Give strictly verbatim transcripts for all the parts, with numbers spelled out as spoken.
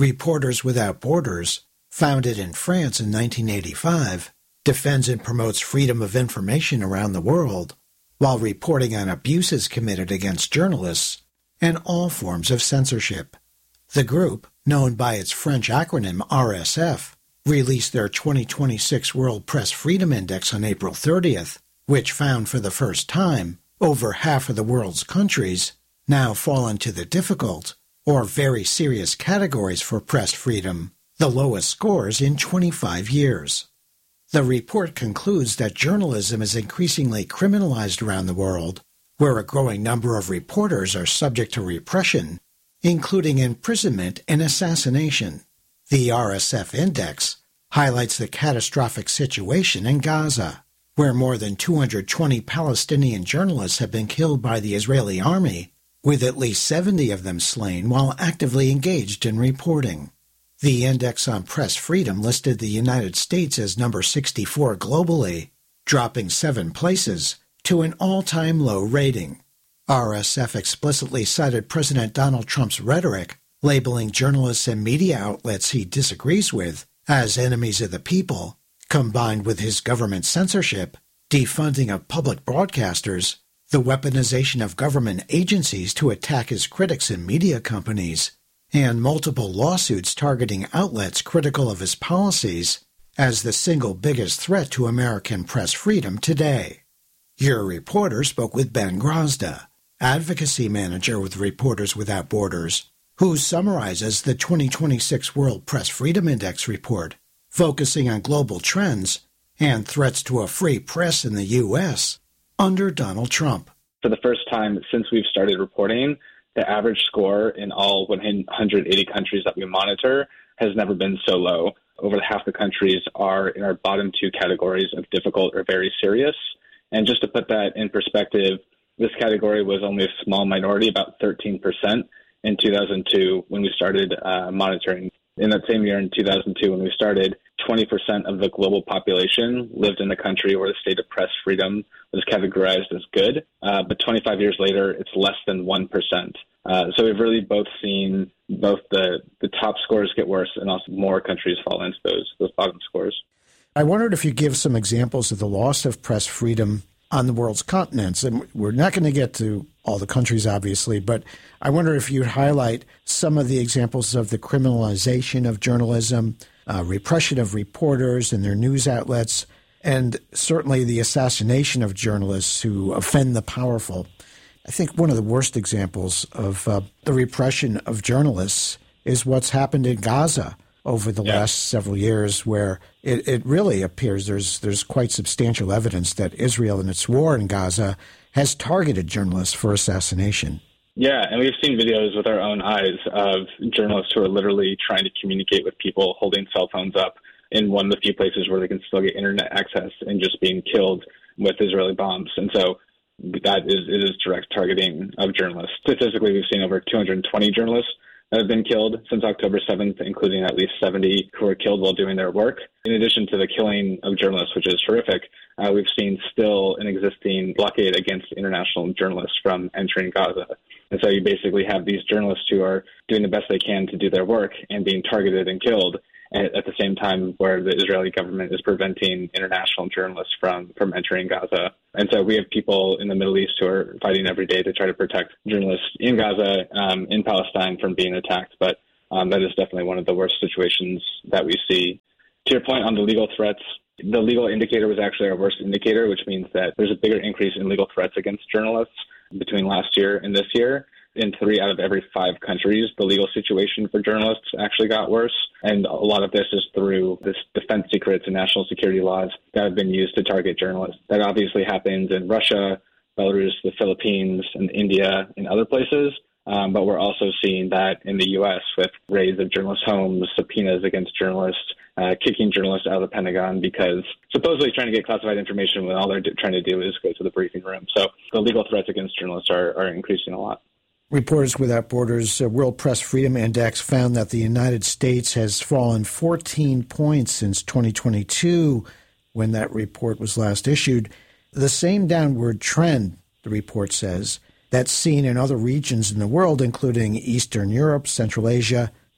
Reporters Without Borders, founded in France in nineteen eighty-five, defends and promotes freedom of information around the world while reporting on abuses committed against journalists and all forms of censorship. The group, known by its French acronym R S F, released their twenty twenty-six World Press Freedom Index on April thirtieth, which found for the first time over half of the world's countries now fall into the difficult or very serious categories for press freedom, the lowest scores in twenty-five years. The report concludes that journalism is increasingly criminalized around the world, where a growing number of reporters are subject to repression, including imprisonment and assassination. The R S F Index highlights the catastrophic situation in Gaza, where more than two hundred twenty Palestinian journalists have been killed by the Israeli army, with at least seventy of them slain while actively engaged in reporting. The Index on Press Freedom listed the United States as number sixty-four globally, dropping seven places to an all-time low rating. R S F explicitly cited President Donald Trump's rhetoric, labeling journalists and media outlets he disagrees with as enemies of the people, combined with his government censorship, defunding of public broadcasters, the weaponization of government agencies to attack his critics and media companies, and multiple lawsuits targeting outlets critical of his policies as the single biggest threat to American press freedom today. Your reporter spoke with Ben Grozda, advocacy manager with Reporters Without Borders, who summarizes the twenty twenty-six World Press Freedom Index report, focusing on global trends and threats to a free press in the U S under Donald Trump. For the first time since we've started reporting, the average score in all one hundred eighty countries that we monitor has never been so low. Over half the countries are in our bottom two categories of difficult or very serious. And just to put that in perspective, this category was only a small minority, about thirteen percent in two thousand two when we started uh, monitoring. In that same year, in two thousand two, when we started, twenty percent of the global population lived in a country where the state of press freedom was categorized as good. Uh, but twenty-five years later, it's less than one percent. Uh, so we've really both seen both the, the top scores get worse and also more countries fall into those, those bottom scores. I wondered if you give some examples of the loss of press freedom on the world's continents. And we're not going to get to all the countries, obviously, but I wonder if you'd highlight some of the examples of the criminalization of journalism, uh, repression of reporters and their news outlets, and certainly the assassination of journalists who offend the powerful. I think one of the worst examples of uh, the repression of journalists is what's happened in Gaza over the yeah. last several years, where it, it really appears there's there's quite substantial evidence that Israel in its war in Gaza has targeted journalists for assassination. Yeah, and we've seen videos with our own eyes of journalists who are literally trying to communicate with people holding cell phones up in one of the few places where they can still get internet access and just being killed with Israeli bombs. And so that is, it is direct targeting of journalists. Statistically, we've seen over two hundred twenty journalists that have been killed since October seventh, including at least seventy who were killed while doing their work. In addition to the killing of journalists, which is horrific, uh, we've seen still an existing blockade against international journalists from entering Gaza. And so you basically have these journalists who are doing the best they can to do their work and being targeted and killed at, at the same time where the Israeli government is preventing international journalists from, from entering Gaza. And so we have people in the Middle East who are fighting every day to try to protect journalists in Gaza, um, in Palestine from being attacked. But um, that is definitely one of the worst situations that we see. To your point on the legal threats, the legal indicator was actually our worst indicator, which means that there's a bigger increase in legal threats against journalists between last year and this year. In three out of every five countries, the legal situation for journalists actually got worse. And a lot of this is through this defense secrets and national security laws that have been used to target journalists. That obviously happens in Russia, Belarus, the Philippines, and India, and other places. Um, but we're also seeing that in the U S with raids of journalists' homes, subpoenas against journalists, uh, kicking journalists out of the Pentagon because supposedly trying to get classified information when all they're do- trying to do is go to the briefing room. So the legal threats against journalists are, are increasing a lot. Reporters Without Borders uh, World Press Freedom Index found that the United States has fallen fourteen points since twenty twenty-two, when that report was last issued. The same downward trend, the report says, that's seen in other regions in the world, including Eastern Europe, Central Asia,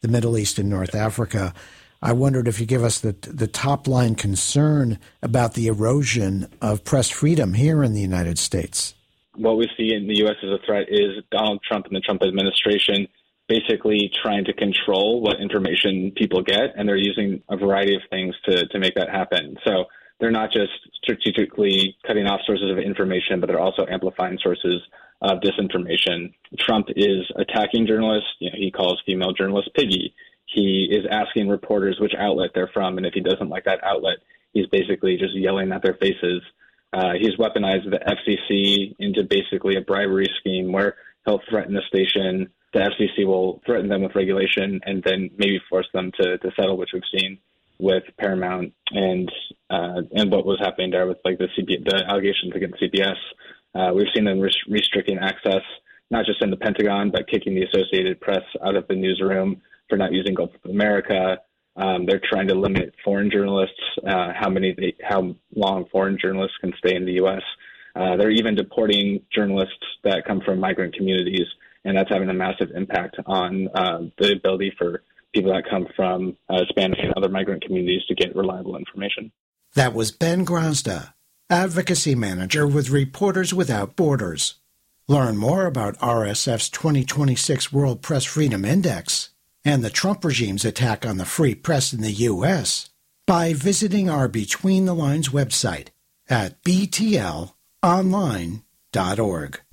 the Middle East and North Africa. I wondered if you give us the the top-line concern about the erosion of press freedom here in the United States. What we see in the U S as a threat is Donald Trump and the Trump administration basically trying to control what information people get, and they're using a variety of things to, to make that happen. So they're not just strategically cutting off sources of information, but they're also amplifying sources of disinformation. Trump is attacking journalists. You know, he calls female journalists piggy. He is asking reporters which outlet they're from, and if he doesn't like that outlet, he's basically just yelling at their faces. Uh, he's weaponized the F C C into basically a bribery scheme where he'll threaten the station. The F C C will threaten them with regulation and then maybe force them to, to settle, which we've seen with Paramount and uh, and what was happening there with like the C B, the allegations against C B S. Uh, we've seen them res- restricting access, not just in the Pentagon, but kicking the Associated Press out of the newsroom for not using Gulf of America. Um, they're trying to limit foreign journalists, uh, how many, they, how long foreign journalists can stay in the U S. Uh, they're even deporting journalists that come from migrant communities, and that's having a massive impact on uh, the ability for people that come from uh, Spanish and other migrant communities to get reliable information. That was Ben Grazda, Advocacy Manager with Reporters Without Borders. Learn more about R S F's twenty twenty-six World Press Freedom Index and the Trump regime's attack on the free press in the U S by visiting our Between the Lines website at b t l online dot org.